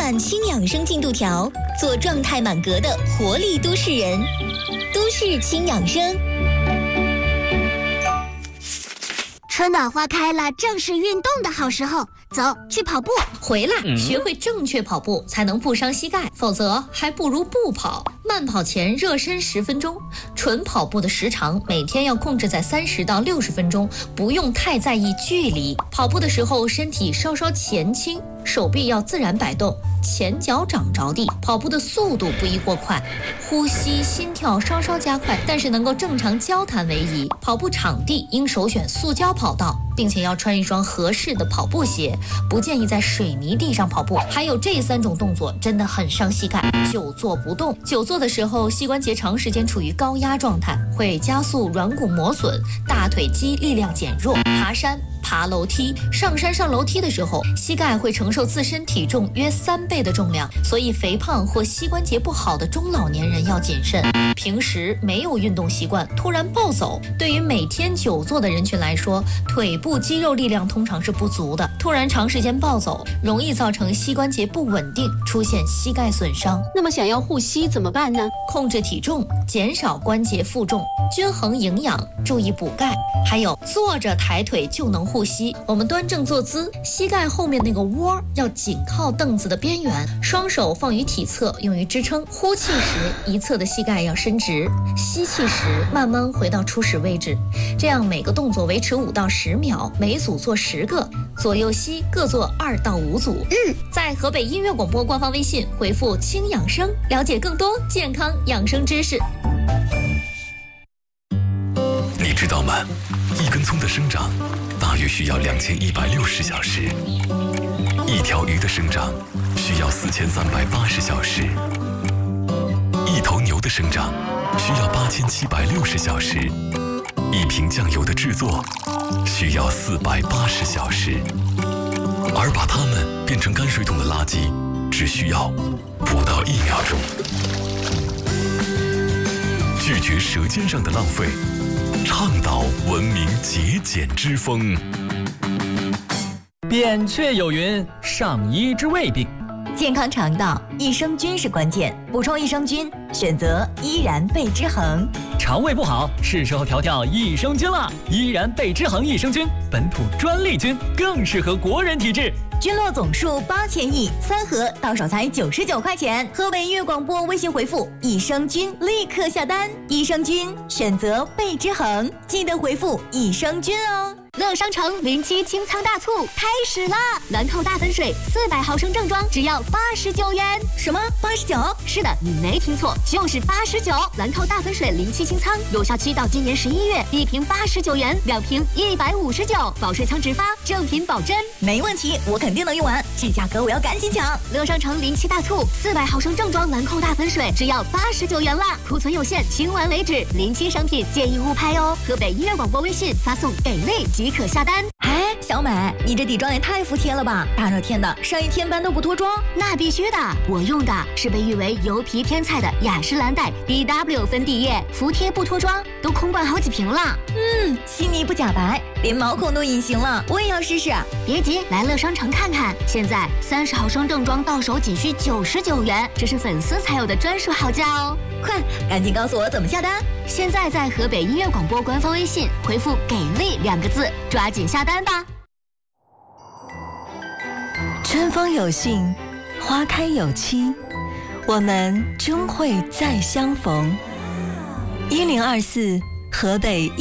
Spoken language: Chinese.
满轻养生进度条，做状态满格的活力都市人。都市轻养生。 春暖花开了，正是运动的好时候。走，去跑步。 回来，学会正确跑步，才能不伤膝盖，否则还不如不跑。慢跑前热身10分钟，纯跑步的时长每天要控制在30到60分钟，不用太在意距离。跑步的时候，身体稍稍前倾，手臂要自然摆动，前脚掌着地。跑步的速度不宜过快，呼吸、心跳稍稍加快，但是能够正常交谈为宜。跑步场地应首选塑胶跑道，并且要穿一双合适的跑步鞋，不建议在水泥地上跑步。还有这3种动作真的很伤膝盖。久坐不动，久坐的时候，膝关节长时间处于高压状态，会加速软骨磨损，大腿肌力量减弱。爬山、爬楼梯、上山上楼梯的时候，膝盖会承受自身体重约3倍的重量，所以肥胖或膝关节不好的中老年人要谨慎。平时没有运动习惯，突然暴走，对于每天久坐的人群来说，腿部肌肉力量通常是不足的，突然长时间暴走，容易造成膝关节不稳定，出现膝盖损伤。 那么想要护膝怎么办呢？ 控制体重，减少关节负重，均衡营养，注意补钙，还有坐着抬腿就能护膝。我们端正坐姿，膝盖后面那个窝要紧靠凳子的边缘，双手放于体侧，用于支撑。呼气时，一侧的膝盖要伸直，吸气时慢慢回到初始位置。这样每个动作维持5到10秒，每组做10个，左右膝各做2到5组。在河北音乐广播官方微信回复轻养生，了解更多健康养生知识。 你知道吗？一根葱的生长大约需要2160小时，一条鱼的生长需要4380小时，一头牛的生长需要8760小时，一瓶酱油的制作需要480小时，而把它们变成泔水桶的垃圾只需要不到1秒钟。拒绝舌尖上的浪费，倡导文明节俭之风。 扁鹊有云：上医之未病。 健康肠道，益生菌是关键，补充益生菌，选择依然贝之恒。 肠胃不好，是时候调调益生菌了。依然贝之恒益生菌，本土专利菌，更适合国人体质。 菌落总数8000亿，3盒到手才99块钱。河北音乐广播微信回复益生菌，立刻下单。益生菌选择贝之恒，记得回复益生菌哦。 乐商城07清仓大促开始啦！兰蔻大粉水400毫升正装只要89元。 什么89？ 是的，你没听错，就是89。兰蔻大粉水07清仓，有效期到今年11月，1瓶89元，2瓶159，保水仓直发，正品保真。 没问题，我肯定能用完，这价格我要赶紧抢。 乐商城07大促，400毫升正装兰蔻大粉水只要89元啦，库存有限，清完为止。07商品建议勿拍哦。河北音乐广播微信发送给力即可下单。 哎，小美，你这底妆也太服帖了吧！大热天的，上一天班都不脱妆？ 那必须的，我用的是被誉为油皮天菜的雅诗兰黛 BW 粉底液，服帖不脱妆，都空灌好几瓶了。 细腻不假白，连毛孔都隐形了，我也要试试。 别急，来乐商城看看，现在30毫升正装到手仅需99元，这是粉丝才有的专属好价哦！ 快，赶紧告诉我怎么下单。 现在在河北音乐广播官方微信回复“给力”2个字，抓紧下单吧。 春风有信，花开有期，我们终会再相逢。1024河北